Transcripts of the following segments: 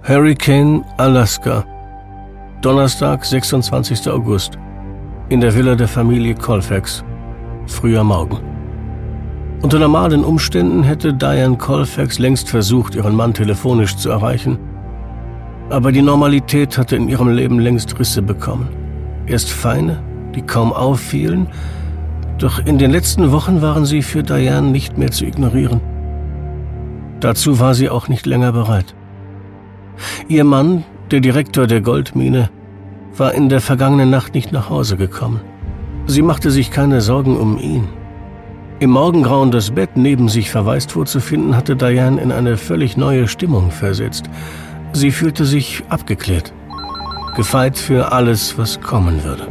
Hurricane, Alaska. Donnerstag, 26. August. In der Villa der Familie Colfax. Früher Morgen. Unter normalen Umständen hätte Diane Colfax längst versucht, ihren Mann telefonisch zu erreichen. Aber die Normalität hatte in ihrem Leben längst Risse bekommen. Erst feine, die kaum auffielen, doch in den letzten Wochen waren sie für Diane nicht mehr zu ignorieren. Dazu war sie auch nicht länger bereit. Ihr Mann, der Direktor der Goldmine, war in der vergangenen Nacht nicht nach Hause gekommen. Sie machte sich keine Sorgen um ihn. Im Morgengrauen das Bett neben sich verwaist vorzufinden, hatte Diane in eine völlig neue Stimmung versetzt. Sie fühlte sich abgeklärt, gefeit für alles, was kommen würde.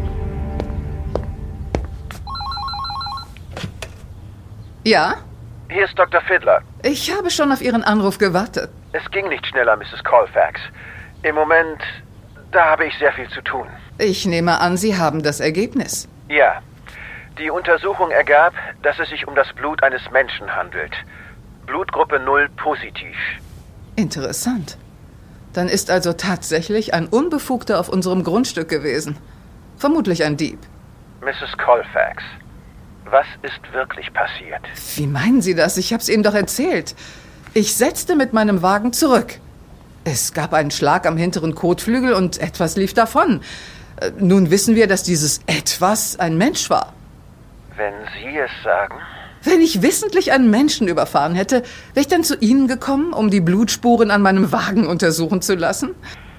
Ja? Hier ist Dr. Fiddler. Ich habe schon auf Ihren Anruf gewartet. Es ging nicht schneller, Mrs. Colfax. Im Moment, da habe ich sehr viel zu tun. Ich nehme an, Sie haben das Ergebnis. Ja. Die Untersuchung ergab, dass es sich um das Blut eines Menschen handelt. Blutgruppe 0 positiv. Interessant. Dann ist also tatsächlich ein Unbefugter auf unserem Grundstück gewesen. Vermutlich ein Dieb. Mrs. Colfax, was ist wirklich passiert? Wie meinen Sie das? Ich hab's Ihnen doch erzählt. Ich setzte mit meinem Wagen zurück. Es gab einen Schlag am hinteren Kotflügel und etwas lief davon. Nun wissen wir, dass dieses Etwas ein Mensch war. Wenn Sie es sagen? Wenn ich wissentlich einen Menschen überfahren hätte, wäre ich dann zu Ihnen gekommen, um die Blutspuren an meinem Wagen untersuchen zu lassen?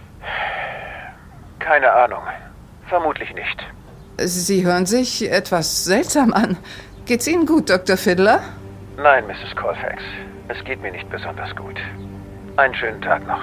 Keine Ahnung. Vermutlich nicht. Sie hören sich etwas seltsam an. Geht's Ihnen gut, Dr. Fiddler? Nein, Mrs. Colfax. Es geht mir nicht besonders gut. Einen schönen Tag noch.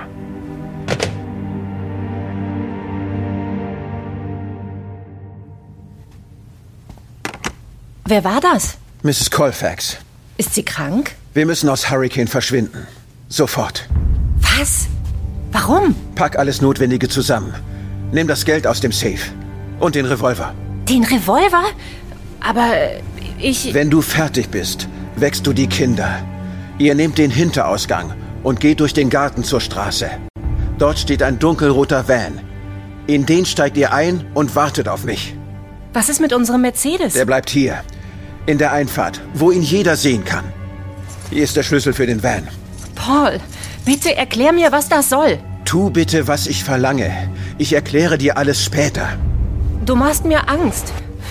Wer war das? Mrs. Colfax. Ist sie krank? Wir müssen aus Hurricane verschwinden. Sofort. Was? Warum? Pack alles Notwendige zusammen. Nimm das Geld aus dem Safe. Und den Revolver. Den Revolver? Aber ich... Wenn du fertig bist, wächst du die Kinder. Ihr nehmt den Hinterausgang und geht durch den Garten zur Straße. Dort steht ein dunkelroter Van. In den steigt ihr ein und wartet auf mich. Was ist mit unserem Mercedes? Der bleibt hier. In der Einfahrt, wo ihn jeder sehen kann. Hier ist der Schlüssel für den Van. Paul, bitte erklär mir, was das soll. Tu bitte, was ich verlange. Ich erkläre dir alles später. Du machst mir Angst.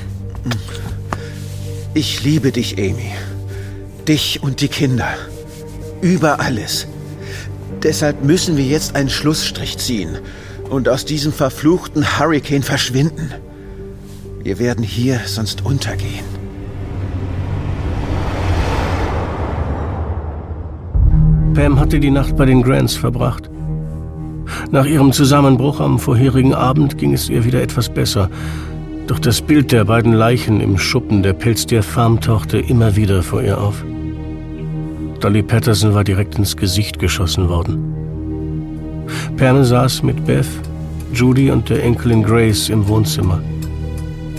Ich liebe dich, Amy. Dich und die Kinder. Über alles. Deshalb müssen wir jetzt einen Schlussstrich ziehen und aus diesem verfluchten Hurricane verschwinden. Wir werden hier sonst untergehen. Pam hatte die Nacht bei den Grants verbracht. Nach ihrem Zusammenbruch am vorherigen Abend ging es ihr wieder etwas besser. Doch das Bild der beiden Leichen im Schuppen der Pelztier-Farm tauchte immer wieder vor ihr auf. Dolly Patterson war direkt ins Gesicht geschossen worden. Pam saß mit Beth, Judy und der Enkelin Grace im Wohnzimmer.